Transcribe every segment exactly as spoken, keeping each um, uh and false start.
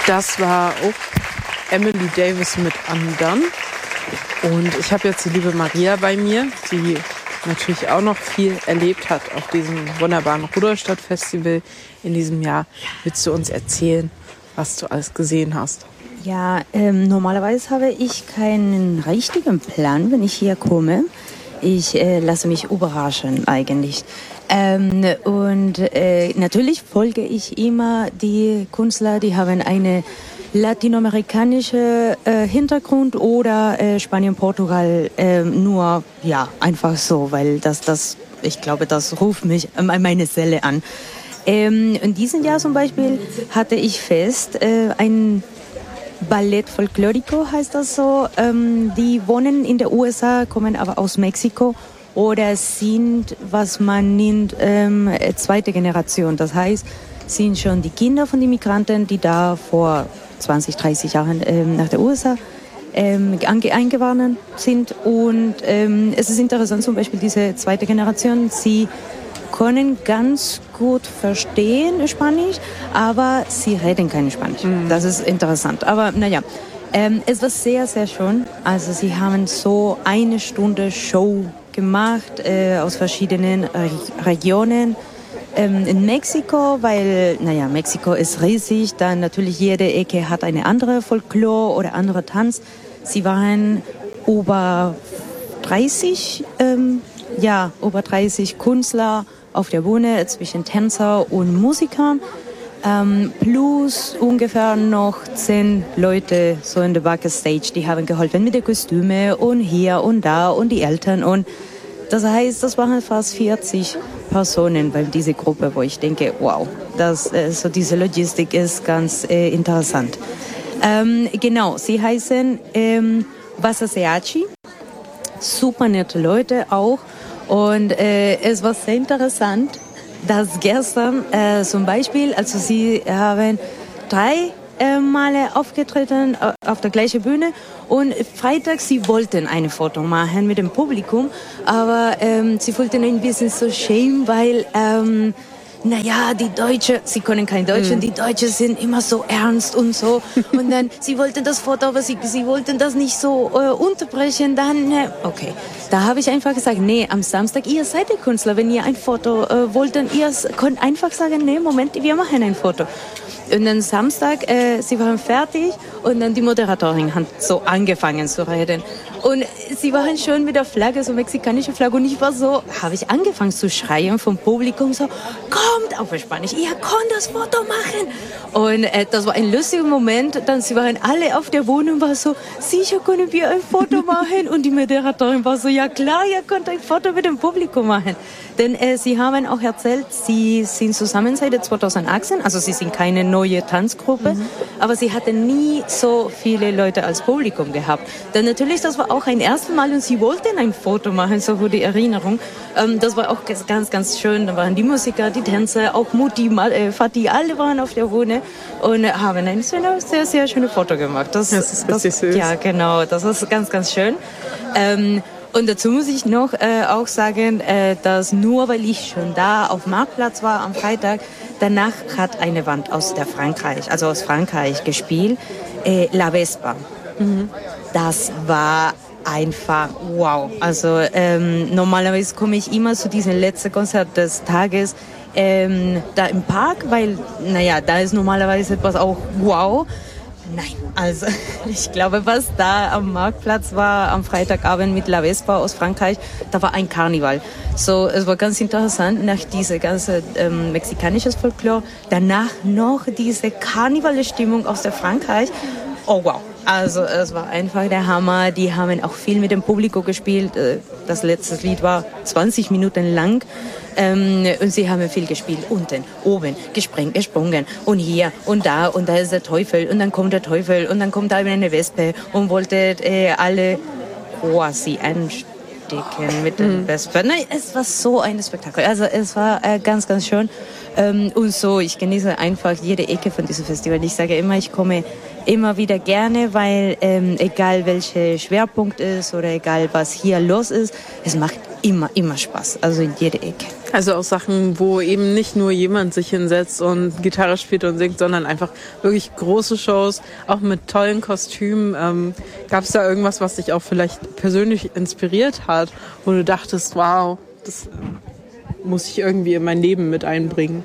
Das war auch Emily Davis mit Undone. Und ich habe jetzt die liebe Maria bei mir, die natürlich auch noch viel erlebt hat auf diesem wunderbaren Rudolstadt-Festival in diesem Jahr. Willst du uns erzählen, was du alles gesehen hast? Ja, ähm, normalerweise habe ich keinen richtigen Plan, wenn ich hier komme. Ich äh, lasse mich überraschen eigentlich. Ähm, und äh, natürlich folge ich immer die Künstler, die haben eine latinamerikanische äh, Hintergrund oder äh, Spanien, Portugal, äh, nur ja einfach so, weil das, das, ich glaube, das ruft mich äh, meine Seele an. Ähm, in diesem Jahr zum Beispiel hatte ich fest äh, ein Ballett Folklorico heißt das so. Ähm, die wohnen in den U S A, kommen aber aus Mexiko oder sind, was man nennt, ähm, zweite Generation. Das heißt, sind schon die Kinder von den Migranten, die da vor zwanzig, dreißig Jahren ähm, nach den U S A ähm, eingewandert sind. Und ähm, es ist interessant, zum Beispiel diese zweite Generation, sie können ganz gut verstehen Spanisch, aber sie reden kein Spanisch. Mhm. Das ist interessant. Aber naja, ähm, es war sehr, sehr schön. Also sie haben so eine Stunde Show gemacht äh, aus verschiedenen Re- Regionen ähm, in Mexiko, weil, naja, Mexiko ist riesig. Dann natürlich jede Ecke hat eine andere Folklore oder andere Tanz. Sie waren über dreißig, ähm, ja, über dreißig Künstler auf der Bühne zwischen Tänzer und Musikern, ähm, plus ungefähr noch zehn Leute so in der Backstage, die haben geholfen mit den Kostümen und hier und da und die Eltern und das heißt, das waren fast vierzig Personen bei dieser Gruppe, wo ich denke, wow, das, äh, so diese Logistik ist ganz äh, interessant. Ähm, genau, sie heißen ähm, Wasaseachi, super nette Leute auch. Und äh, es war sehr interessant, dass gestern äh, zum Beispiel, also sie haben drei äh, Male aufgetreten äh, auf der gleichen Bühne und Freitag sie wollten ein Foto machen mit dem Publikum, aber ähm, sie wollten ein bisschen so schämen, weil ähm, naja, die Deutschen, sie können kein Deutsch, mhm. die Deutschen sind immer so ernst und so. Und dann, sie wollten das Foto, aber sie, sie wollten das nicht so äh, unterbrechen. Dann, äh, okay, da habe ich einfach gesagt, nee, am Samstag, ihr seid die Künstler, wenn ihr ein Foto äh, wollt, dann ihr könnt einfach sagen, nee, Moment, wir machen ein Foto. Und dann Samstag, äh, sie waren fertig und dann die Moderatorin hat so angefangen zu reden. Und sie waren schon mit der Flagge, so mexikanische Flagge. Und ich war so, habe ich angefangen zu schreien vom Publikum, so, kommt auf Spanisch, ihr könnt das Foto machen. Und äh, das war ein lustiger Moment. Dann sie waren alle auf der Bühne und war so, sicher können wir ein Foto machen. Und die Moderatorin war so, ja klar, ihr könnt ein Foto mit dem Publikum machen. Denn äh, sie haben auch erzählt, sie sind zusammen seit zweitausendachtzehn, also sie sind keine neue Tanzgruppe, mhm. aber sie hatten nie so viele Leute als Publikum gehabt. Denn natürlich, das war auch ein erstes Mal und sie wollten ein Foto machen, so für die Erinnerung. Ähm, das war auch ganz, ganz schön. Da waren die Musiker, die Tänzer, auch Mutti, äh, Fatih, alle waren auf der Bühne und äh, haben ein sehr, sehr, sehr schönes Foto gemacht. Das, das ist richtig das, süß. Ja, genau, das ist ganz, ganz schön. Ähm, Und dazu muss ich noch äh, auch sagen, äh, dass nur weil ich schon da auf Marktplatz war am Freitag, danach hat eine Band aus der Frankreich, also aus Frankreich gespielt, äh, La Vespa. Mhm. Das war einfach wow. Also ähm, normalerweise komme ich immer zu diesem letzten Konzert des Tages ähm, da im Park, weil naja, da ist normalerweise etwas auch wow. Nein, also ich glaube, was da am Marktplatz war am Freitagabend mit La Vespa aus Frankreich, da war ein Karneval. So, es war ganz interessant, nach dieser ganzen ähm, mexikanischen Folklore, danach noch diese Karnevalstimmung aus der Frankreich. Oh wow, also es war einfach der Hammer. Die haben auch viel mit dem Publikum gespielt. Das letzte Lied war zwanzig Minuten lang. Ähm, und sie haben viel gespielt, unten, oben, gesprengt, gesprungen und hier und da und da ist der Teufel und dann kommt der Teufel und dann kommt da eine Wespe und wollte äh, alle quasi anstecken mit der mhm. Wespe. Nein, es war so ein Spektakel, also es war äh, ganz, ganz schön ähm, und so, ich genieße einfach jede Ecke von diesem Festival. Ich sage immer, ich komme immer wieder gerne, weil ähm, egal welcher Schwerpunkt ist oder egal was hier los ist, es macht immer, immer Spaß, also in jeder Ecke. Also auch Sachen, wo eben nicht nur jemand sich hinsetzt und Gitarre spielt und singt, sondern einfach wirklich große Shows, auch mit tollen Kostümen. Ähm, gab es da irgendwas, was dich auch vielleicht persönlich inspiriert hat, wo du dachtest, wow, das muss ich irgendwie in mein Leben mit einbringen?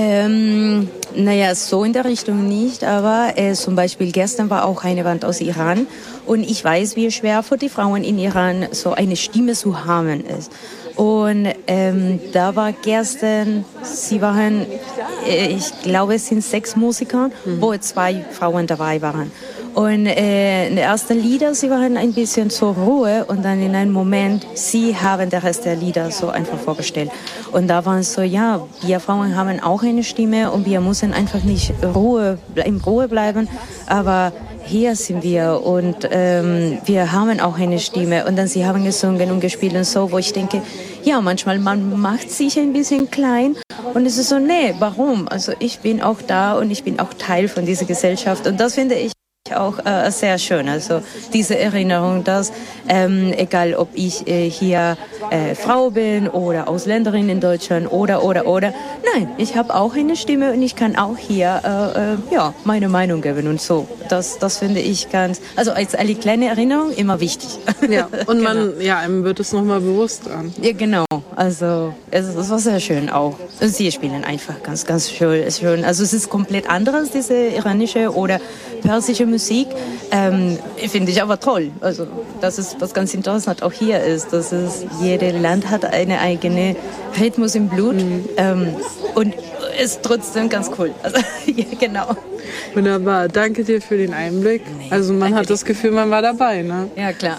Ähm, naja, so in der Richtung nicht, aber äh, zum Beispiel gestern war auch eine Band aus Iran und ich weiß, wie schwer für die Frauen in Iran so eine Stimme zu haben ist. Und ähm, da war gestern, sie waren, äh, ich glaube, es sind sechs Musiker, mhm. wo zwei Frauen dabei waren. Und äh, in den ersten Lieder, sie waren ein bisschen zur Ruhe und dann in einem Moment, sie haben den Rest der Lieder so einfach vorgestellt. Und da waren es so, ja, wir Frauen haben auch eine Stimme und wir müssen einfach nicht Ruhe, in Ruhe bleiben, aber hier sind wir und ähm, wir haben auch eine Stimme. Und dann sie haben gesungen und gespielt und so, wo ich denke, ja, manchmal man macht sich ein bisschen klein und es ist so, nee, warum? Also ich bin auch da und ich bin auch Teil von dieser Gesellschaft und das finde ich auch äh, sehr schön, also diese Erinnerung, dass ähm, egal ob ich äh, hier äh, Frau bin oder Ausländerin in Deutschland oder oder oder, nein, ich habe auch eine Stimme und ich kann auch hier äh, äh, ja, meine Meinung geben und so, das, das finde ich ganz, also als eine kleine Erinnerung immer wichtig. Ja, und genau. man, ja, einem wird es nochmal bewusst an. Ja, genau, also es, es war sehr schön auch. Und sie spielen einfach ganz, ganz schön, schön. Also es ist komplett anderes, diese iranische oder persische Musik, ähm, finde ich aber toll. Also das ist was ganz interessant auch hier ist, dass es jedes Land hat eine eigene Rhythmus im Blut mhm. ähm, und ist trotzdem ganz cool. Also ja, genau. Wunderbar, danke dir für den Einblick. Nee, also man hat dir. Das Gefühl, man war dabei, ne? Ja, klar.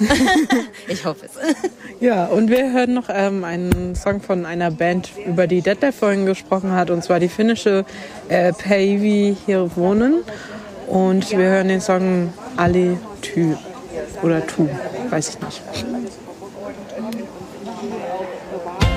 Ich hoffe es. Ja, und wir hören noch ähm, einen Song von einer Band, über die Detlef vorhin gesprochen hat, und zwar die finnische äh, Päivi Hirvonen. Und wir hören den Song Ali Ty oder Tu, weiß ich nicht.